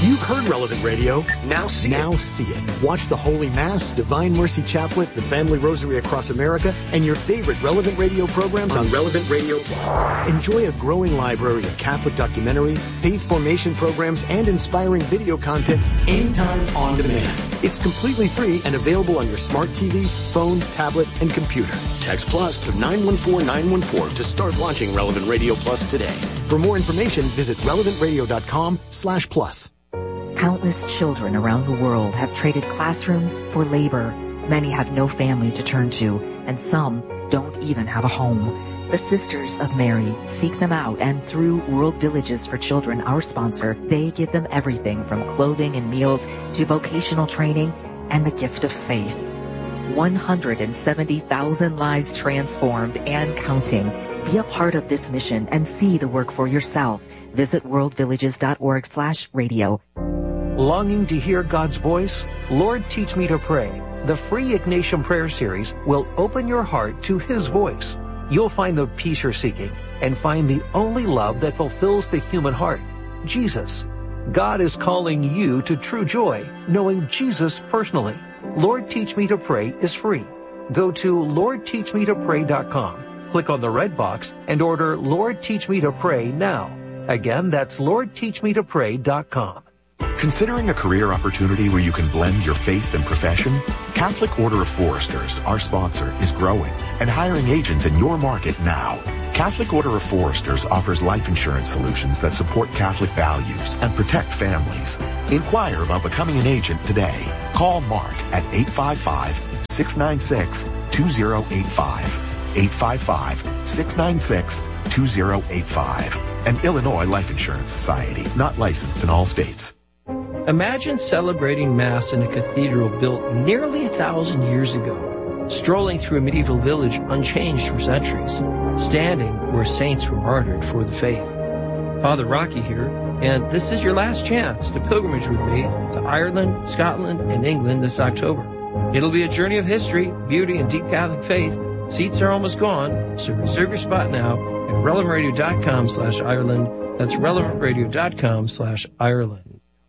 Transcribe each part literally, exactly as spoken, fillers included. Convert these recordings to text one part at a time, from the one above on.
You've heard Relevant Radio. Now see now it. see it. Watch the Holy Mass, Divine Mercy Chaplet, the Family Rosary Across America, and your favorite Relevant Radio programs on, on Relevant Radio Plus. Enjoy a growing library of Catholic documentaries, faith formation programs, and inspiring video content anytime on demand. It's completely free and available on your smart T V, phone, tablet, and computer. Text Plus to nine one four nine one four to start watching Relevant Radio Plus today. For more information, visit relevant radio dot com slash plus. Countless children around the world have traded classrooms for labor. Many have no family to turn to, and some don't even have a home. The Sisters of Mary seek them out, and through World Villages for Children, our sponsor, they give them everything from clothing and meals to vocational training and the gift of faith. one hundred seventy thousand lives transformed and counting. Be a part of this mission and see the work for yourself. Visit world villages dot org slash radio. Longing to hear God's voice? Lord, Teach Me to Pray. The free Ignatian Prayer Series will open your heart to His voice. You'll find the peace you're seeking and find the only love that fulfills the human heart, Jesus. God is calling you to true joy, knowing Jesus personally. Lord, Teach Me to Pray is free. Go to lord teach me to pray dot com. Click on the red box and order Lord, Teach Me to Pray now. Again, that's lord teach me to pray dot com. Considering a career opportunity where you can blend your faith and profession? Catholic Order of Foresters, our sponsor, is growing and hiring agents in your market now. Catholic Order of Foresters offers life insurance solutions that support Catholic values and protect families. Inquire about becoming an agent today. Call Mark at eight five five, six nine six, two zero eight five. eight five five, six nine six, two zero eight five. An Illinois Life Insurance Society, not licensed in all states. Imagine celebrating Mass in a cathedral built nearly a thousand years ago, strolling through a medieval village unchanged for centuries, standing where saints were martyred for the faith. Father Rocky here, and this is your last chance to pilgrimage with me to Ireland, Scotland, and England this October. It'll be a journey of history, beauty, and deep Catholic faith. Seats are almost gone, so reserve your spot now at relevant radio dot com slash Ireland. That's relevant radio dot com slash Ireland.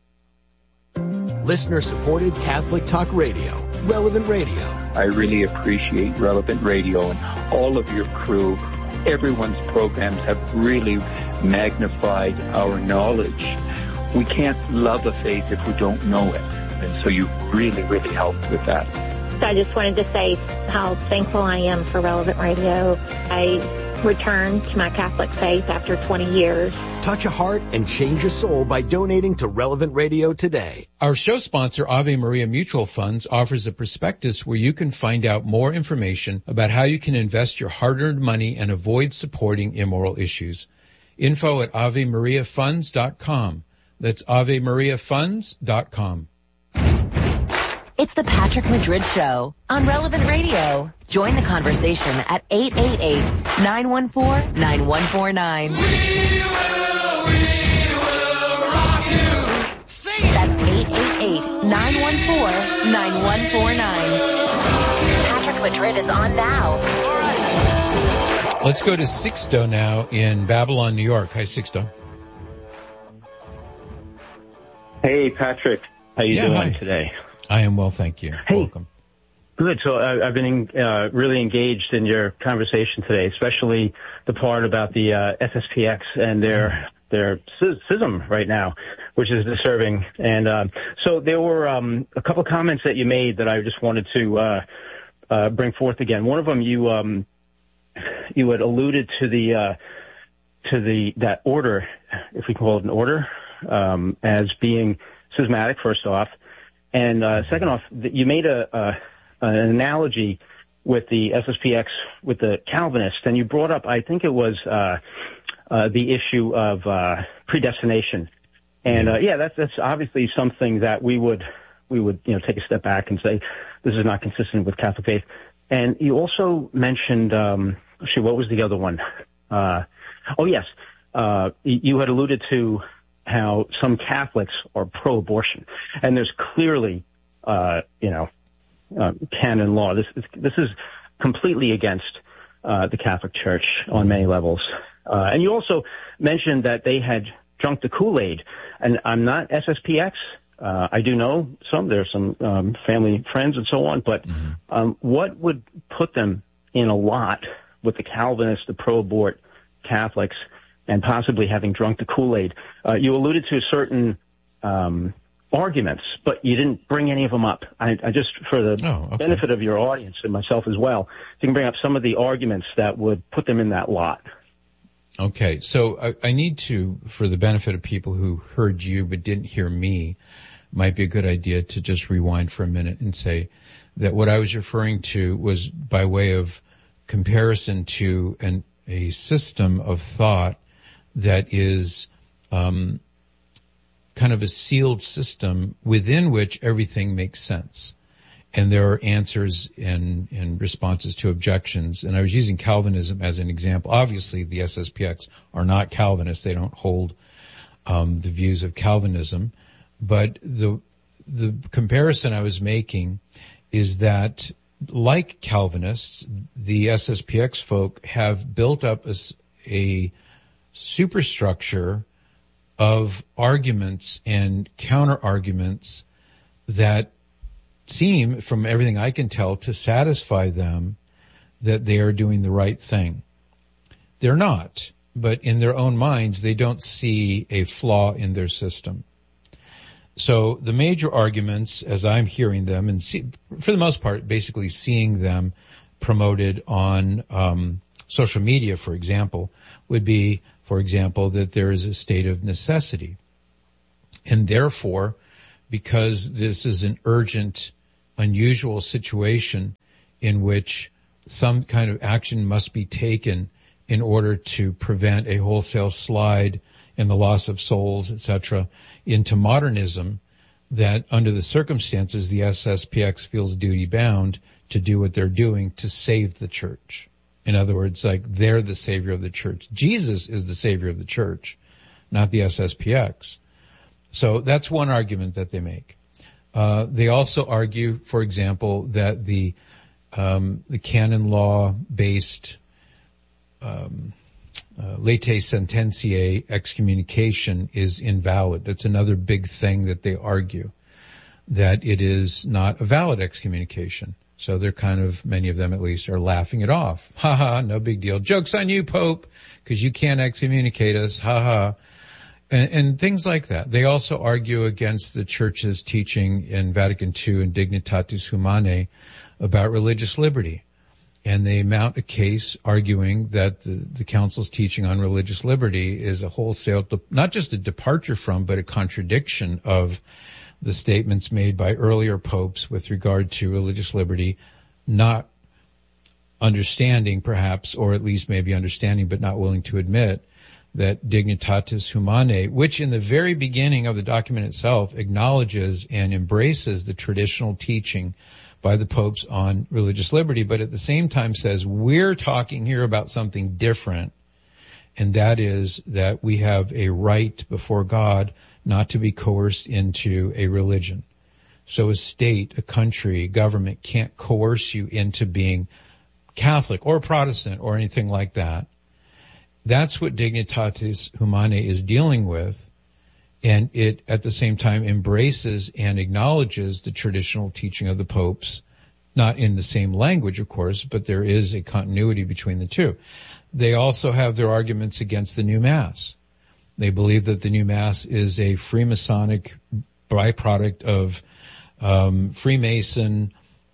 Listener-supported Catholic Talk Radio, Relevant Radio. I really appreciate Relevant Radio and all of your crew. Everyone's programs have really magnified our knowledge. We can't love a faith if we don't know it. And so you really, really helped with that. I just wanted to say how thankful I am for Relevant Radio. I returned to my Catholic faith after twenty years. Touch a heart and change a soul by donating to Relevant Radio today. Our show sponsor, Ave Maria Mutual Funds, offers a prospectus where you can find out more information about how you can invest your hard-earned money and avoid supporting immoral issues. Info at ave maria funds dot com. That's ave maria funds dot com. It's the Patrick Madrid Show on Relevant Radio. Join the conversation at eight eight eight, nine one four, nine one four nine. We will, we will rock you. Sing it. That's eight eight eight, nine one four, nine one four nine. Patrick Madrid is on now. All right. Let's go to Sixto now in Babylon, New York. Hi, Sixto. Hey, Patrick. How you yeah, doing hi. today? I am well, thank you. Hey, welcome. Good. So uh, I've been uh, really engaged in your conversation today, especially the part about the uh, S S P X and their their schism right now, which is disturbing. And uh, so there were um, a couple of comments that you made that I just wanted to uh, uh, bring forth again. One of them, you um, you had alluded to the uh, to the that order, if we can call it an order, um, as being schismatic. First off. And uh, second off, you made a, a an analogy with the S S P X with the Calvinists, and you brought up, I think it was uh, uh, the issue of uh, predestination. And uh, yeah, that's that's obviously something that we would we would you know take a step back and say this is not consistent with Catholic faith. And you also mentioned, um, actually, what was the other one? Uh, oh yes, uh, you had alluded to how some Catholics are pro-abortion, and there's clearly, uh, you know, uh, canon law. This is, this is completely against uh, the Catholic Church on many levels. Uh, and you also mentioned that they had drunk the Kool-Aid. And I'm not S S P X. Uh, I do know some. There's some um, family friends and so on. But mm-hmm. um, what would put them in a lot with the Calvinists, the pro-abort Catholics, and possibly having drunk the Kool-Aid? Uh, you alluded to certain um, arguments, but you didn't bring any of them up. I, I just, for the oh, okay. benefit of your audience and myself as well, you can bring up some of the arguments that would put them in that lot. Okay, so I, I need to, for the benefit of people who heard you but didn't hear me, might be a good idea to just rewind for a minute and say that what I was referring to was by way of comparison to an, a system of thought that is um, kind of a sealed system within which everything makes sense. And there are answers and, and responses to objections. And I was using Calvinism as an example. Obviously, the S S P X are not Calvinists. They don't hold um, the views of Calvinism. But the the comparison I was making is that, like Calvinists, the S S P X folk have built up a, a superstructure of arguments and counter-arguments that seem, from everything I can tell, to satisfy them that they are doing the right thing. They're not, but in their own minds, they don't see a flaw in their system. So the major arguments, as I'm hearing them, and see, for the most part, basically seeing them promoted on um, social media, for example, would be, for example, that there is a state of necessity. And therefore, because this is an urgent, unusual situation in which some kind of action must be taken in order to prevent a wholesale slide in the loss of souls, et cetera, into modernism, that under the circumstances, the S S P X feels duty-bound to do what they're doing to save the church. In other words, like, they're the savior of the church. Jesus is the savior of the church, not the S S P X. So that's one argument that they make. Uh, they also argue, for example, that the um, the canon law-based um, uh, latae sententiae excommunication is invalid. That's another big thing that they argue, that it is not a valid excommunication. So they're kind of, many of them at least, are laughing it off. Ha ha, no big deal. Joke's on you, Pope, because you can't excommunicate us. Ha ha. And, and things like that. They also argue against the Church's teaching in Vatican Two and Dignitatis Humanae about religious liberty. And they mount a case arguing that the, the Council's teaching on religious liberty is a wholesale, not just a departure from, but a contradiction of the statements made by earlier popes with regard to religious liberty, not understanding perhaps, or at least maybe understanding but not willing to admit, that Dignitatis Humanae, which in the very beginning of the document itself acknowledges and embraces the traditional teaching by the popes on religious liberty, but at the same time says, we're talking here about something different, and that is that we have a right before God not to be coerced into a religion. So a state, a country, government can't coerce you into being Catholic or Protestant or anything like that. That's what Dignitatis Humanae is dealing with, and it at the same time embraces and acknowledges the traditional teaching of the popes, not in the same language, of course, but there is a continuity between the two. They also have their arguments against the new Mass. They believe that the new Mass is a Freemasonic byproduct of um, Freemason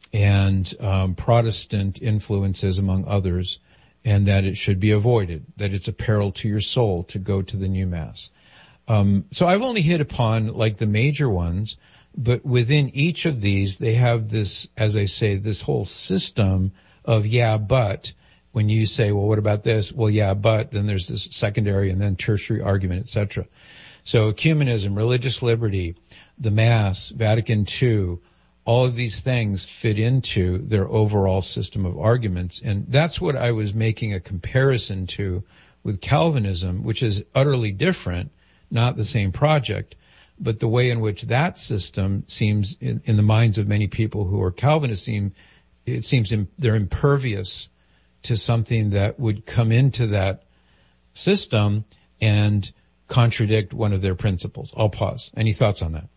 and um, Protestant influences, among others, and that it should be avoided, that it's a peril to your soul to go to the new Mass. Um, so I've only hit upon like the major ones, but within each of these, they have this, as I say, this whole system of yeah, but when you say, well, what about this? Well, yeah, but then there's this secondary and then tertiary argument, et cetera. So ecumenism, religious liberty, the Mass, Vatican Two, all of these things fit into their overall system of arguments. And that's what I was making a comparison to with Calvinism, which is utterly different, not the same project, but the way in which that system seems, in, in the minds of many people who are Calvinists, seem, it seems im- they're impervious to something that would come into that system and contradict one of their principles. I'll pause. Any thoughts on that?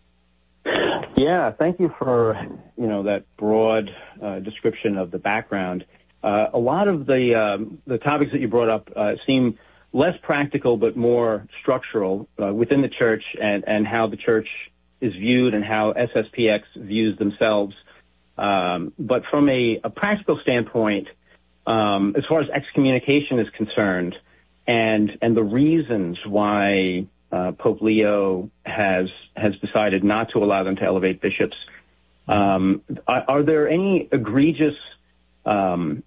Yeah, thank you for, you know, that broad uh, description of the background. Uh, a lot of the um, the topics that you brought up uh, seem less practical but more structural uh, within the church and, and how the church is viewed and how S S P X views themselves. Um, but from a, a practical standpoint, um, as far as excommunication is concerned and and the reasons why Uh, Pope Leo has has decided not to allow them to elevate bishops. Um, are, are there any egregious, um,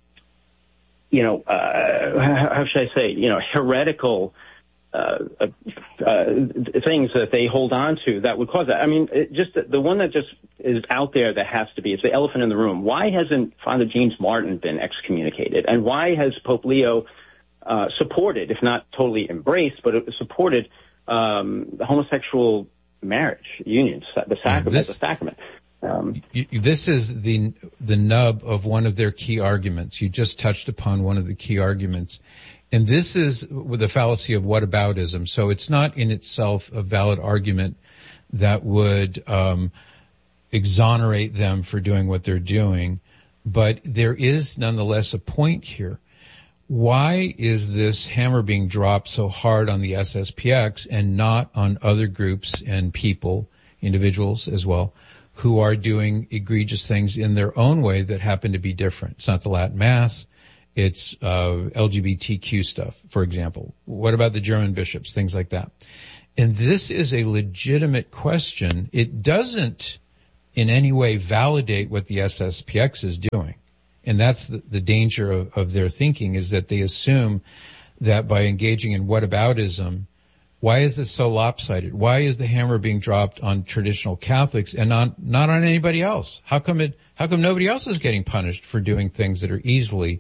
you know, uh, how, how should I say, you know, heretical uh, uh, things that they hold on to that would cause that? I mean, it just the one that just is out there that has to be, it's the elephant in the room. Why hasn't Father James Martin been excommunicated? And why has Pope Leo uh, supported, if not totally embraced, but supported Um, the homosexual marriage unions, the sacrament, this, the sacrament. Um, you, this is the the nub of one of their key arguments. You just touched upon one of the key arguments, and this is with the fallacy of whataboutism. So it's not in itself a valid argument that would um, exonerate them for doing what they're doing, but there is nonetheless a point here. Why is this hammer being dropped so hard on the S S P X and not on other groups and people, individuals as well, who are doing egregious things in their own way that happen to be different? It's not the Latin Mass. It's uh, L G B T Q stuff, for example. What about the German bishops, things like that? And this is a legitimate question. It doesn't in any way validate what the S S P X is doing. And that's the, the danger of, of their thinking, is that they assume that by engaging in whataboutism, why is this so lopsided? Why is the hammer being dropped on traditional Catholics and not, not on anybody else? How come it, how come nobody else is getting punished for doing things that are easily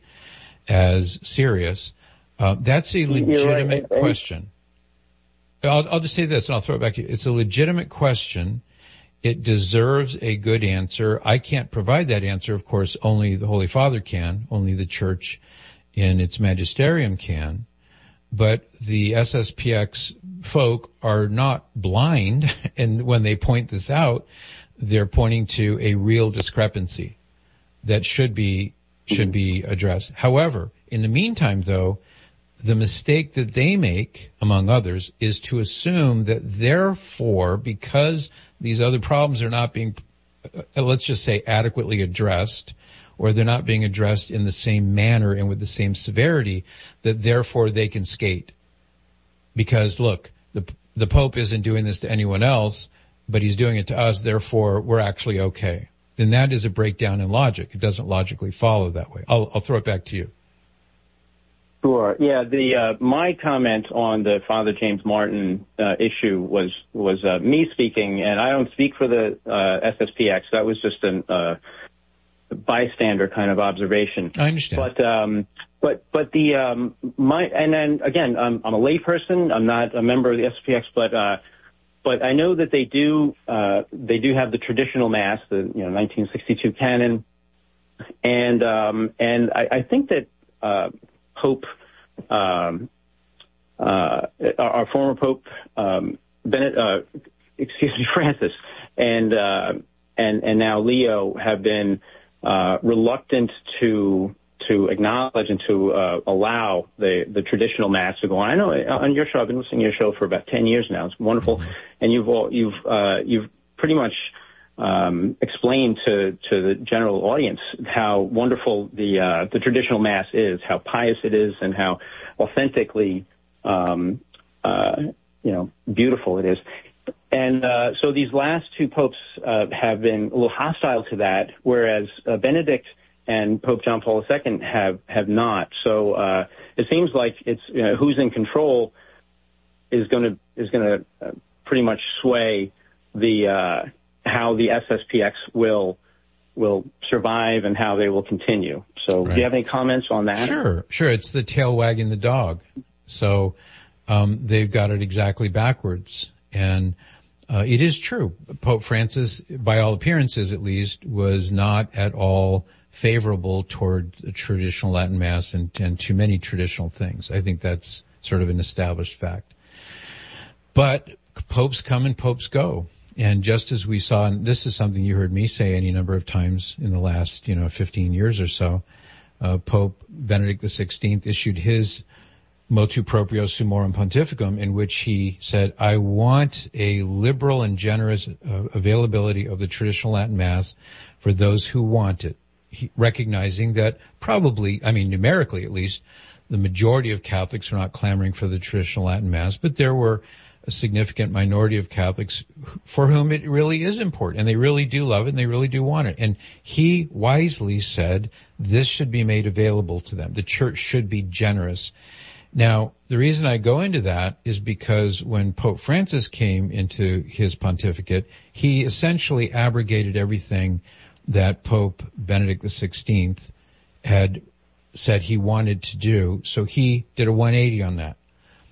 as serious? Uh, that's a legitimate right. question. I'll, I'll just say this and I'll throw it back to you. It's a legitimate question. It deserves a good answer. I can't provide that answer. Of course, only the Holy Father can. Only the Church in its magisterium can. But the S S P X folk are not blind. And when they point this out, they're pointing to a real discrepancy that should be, should be addressed. However, in the meantime, though, the mistake that they make, among others, is to assume that therefore, because these other problems are not being, uh, let's just say, adequately addressed, or they're not being addressed in the same manner and with the same severity, that therefore they can skate. Because, look, the, the Pope isn't doing this to anyone else, but he's doing it to us, therefore we're actually okay. Then that is a breakdown in logic. It doesn't logically follow that way. I'll, I'll throw it back to you. Sure. Yeah. The uh, my comment on the Father James Martin uh, issue was was uh, me speaking, and I don't speak for the uh, S S P X. That was just a uh, bystander kind of observation. I understand. But um, but but the um, my and then again, I'm, I'm a layperson. I'm not a member of the S S P X, but uh, but I know that they do uh, they do have the traditional Mass, the you know nineteen sixty-two canon, and um, and I, I think that. Uh, Pope, um, uh, our former Pope, um, Bennett, uh, excuse me, Francis, and, uh, and, and now Leo have been, uh, reluctant to, to acknowledge and to, uh, allow the, the traditional Mass to go on. I know on your show, I've been listening to your show for about ten years now. It's wonderful. Mm-hmm. And you've all, you've, uh, you've pretty much, Um, explain to, to the general audience how wonderful the uh, the traditional Mass is, how pious it is, and how authentically, um, uh, you know, beautiful it is. And uh, so these last two popes uh, have been a little hostile to that, whereas uh, Benedict and Pope John Paul the Second have have not. So uh, it seems like it's you know, who's in control is going to is going to uh, pretty much sway the. Uh, how the S S P X will will survive and how they will continue. So right. Do you have any comments on that? Sure, sure. It's the tail wagging the dog. So um, they've got it exactly backwards. And uh, it is true. Pope Francis, by all appearances at least, was not at all favorable toward the traditional Latin Mass and, and too many traditional things. I think that's sort of an established fact. But popes come and popes go. And just as we saw, and this is something you heard me say any number of times in the last, you know, fifteen years or so, uh, Pope Benedict the sixteenth issued his Motu Proprio Summorum Pontificum, in which he said, I want a liberal and generous uh, availability of the traditional Latin Mass for those who want it, he, recognizing that probably, I mean, numerically at least, the majority of Catholics are not clamoring for the traditional Latin Mass, but there were a significant minority of Catholics for whom it really is important, and they really do love it, and they really do want it. And he wisely said this should be made available to them. The Church should be generous. Now, the reason I go into that is because when Pope Francis came into his pontificate, he essentially abrogated everything that Pope Benedict the sixteenth had said he wanted to do. So he did a one eighty on that.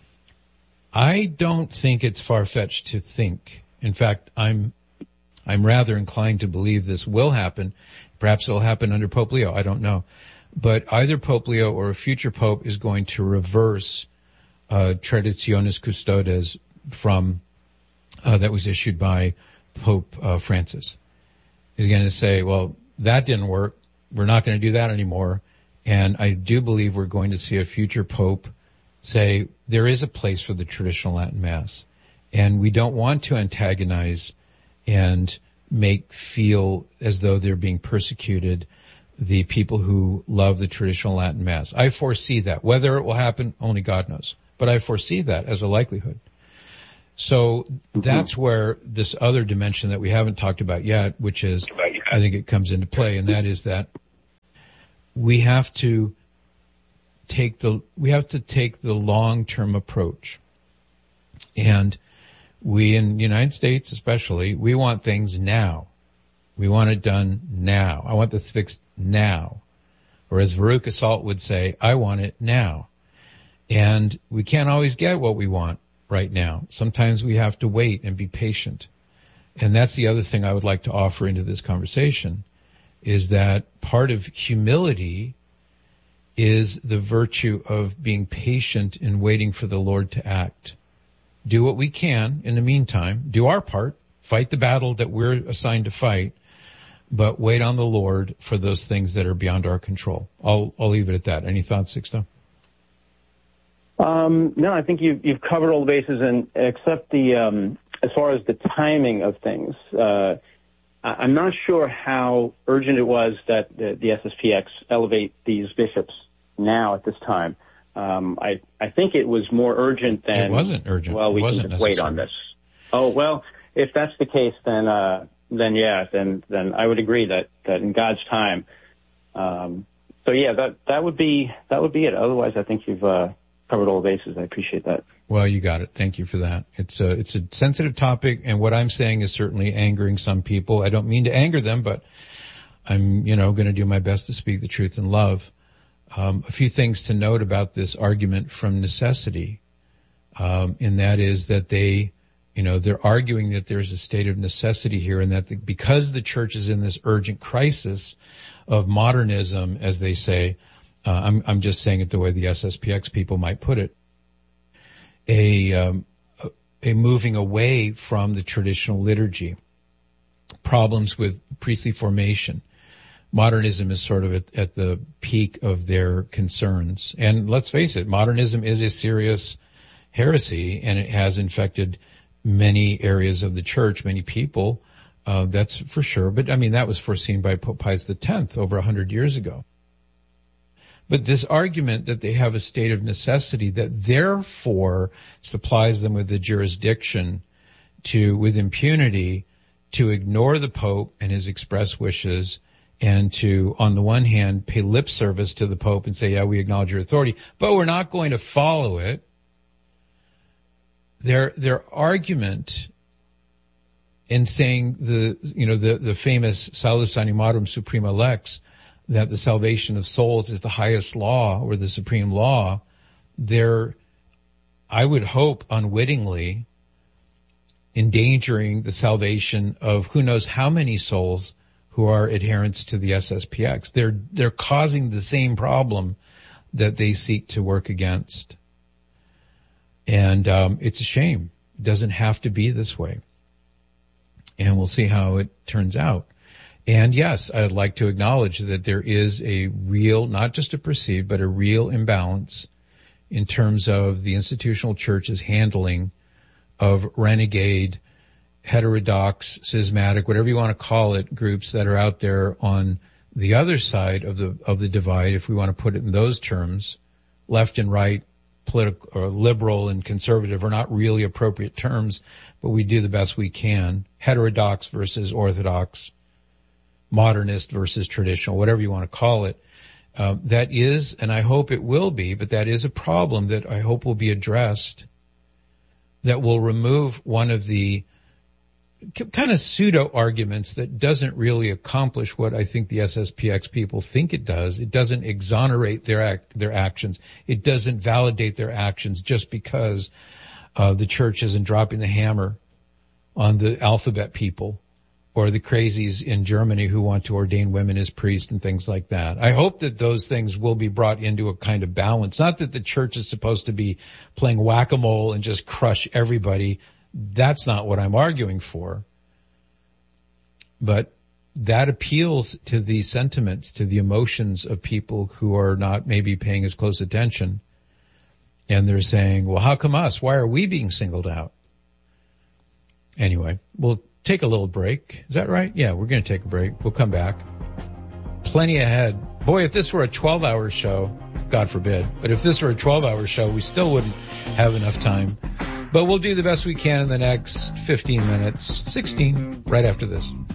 I don't think it's far-fetched to think. In fact, I'm, I'm rather inclined to believe this will happen. Perhaps it'll happen under Pope Leo. I don't know. But either Pope Leo or a future Pope is going to reverse, uh, Traditionis Custodes from, uh, that was issued by Pope, uh, Francis. He's going to say, well, that didn't work. We're not going to do that anymore. And I do believe we're going to see a future Pope say there is a place for the traditional Latin Mass, and we don't want to antagonize and make feel as though they're being persecuted the people who love the traditional Latin Mass. I foresee that. Whether it will happen, only God knows. But I foresee that as a likelihood. So mm-hmm. that's where this other dimension that we haven't talked about yet, which is, I think it comes into play, and that is that we have to take the, we have to take the long-term approach. And we in the United States especially, we want things now. We want it done now. I want this fixed now. Or as Veruca Salt would say, I want it now. And we can't always get what we want right now. Sometimes we have to wait and be patient. And that's the other thing I would like to offer into this conversation, is that part of humility is the virtue of being patient and waiting for the Lord to act. Do what we can in the meantime. Do our part. Fight the battle that we're assigned to fight. But wait on the Lord for those things that are beyond our control. I'll, I'll leave it at that. Any thoughts, Sixto? Um, no, I think you've, you've covered all the bases, and except the, um, as far as the timing of things, uh, I'm not sure how urgent it was that the, the S S P X elevate these bishops now at this time. Um, I, I think it was more urgent than... It wasn't urgent. Well, we it wasn't can just wait on this. Oh, well, if that's the case, then, uh, then yeah, then, then I would agree that, that in God's time. Um, so yeah, that, that would be, that would be it. Otherwise, I think you've, uh, covered all the bases. I appreciate that. Well, you got it. Thank you for that. It's a, it's a sensitive topic, and what I'm saying is certainly angering some people. I don't mean to anger them, but I'm, you know, going to do my best to speak the truth in love. Um, a few things to note about this argument from necessity, um, and that is that they, you know, they're arguing that there's a state of necessity here, and that the, because the church is in this urgent crisis of modernism, as they say, uh, I'm, I'm just saying it the way the S S P X people might put it, a, um, a, a moving away from the traditional liturgy, problems with priestly formation. Modernism is sort of at, at the peak of their concerns. And let's face it, modernism is a serious heresy, and it has infected many areas of the church, many people, uh, that's for sure. But I mean, that was foreseen by Pope Pius the tenth over a hundred years ago. But this argument that they have a state of necessity that therefore supplies them with the jurisdiction to, with impunity, to ignore the Pope and his express wishes, and to, on the one hand, pay lip service to the Pope and say, yeah, we acknowledge your authority, but we're not going to follow it. Their, their argument in saying the, you know, the, the famous Salus Animarum Suprema Lex, that the salvation of souls is the highest law or the supreme law, they're, I would hope, unwittingly endangering the salvation of who knows how many souls who are adherents to the S S P X. They're, they're causing the same problem that they seek to work against. And, um, it's a shame. It doesn't have to be this way. And we'll see how it turns out. And yes, I'd like to acknowledge that there is a real, not just a perceived, but a real imbalance in terms of the institutional church's handling of renegade, heterodox, schismatic, whatever you want to call it, groups that are out there on the other side of the of the divide, if we want to put it in those terms. Left and right, political or liberal and conservative are not really appropriate terms, but we do the best we can. Heterodox versus orthodox, modernist versus traditional, whatever you want to call it. Uh, that is, and I hope it will be, but that is a problem that I hope will be addressed, that will remove one of the kind of pseudo arguments that doesn't really accomplish what I think the S S P X people think it does. It doesn't exonerate their act, their actions. It doesn't validate their actions just because uh, the church isn't dropping the hammer on the alphabet people or the crazies in Germany who want to ordain women as priests and things like that. I hope that those things will be brought into a kind of balance. Not that the church is supposed to be playing whack-a-mole and just crush everybody. That's not what I'm arguing for. But that appeals to the sentiments, to the emotions of people who are not maybe paying as close attention. And they're saying, well, how come us? Why are we being singled out? Anyway, we'll take a little break. Is that right? Yeah, we're going to take a break. We'll come back. Plenty ahead. Boy, if this were a twelve-hour show, God forbid, but if this were a twelve-hour show, we still wouldn't have enough time. But we'll do the best we can in the next fifteen minutes, sixteen, right after this.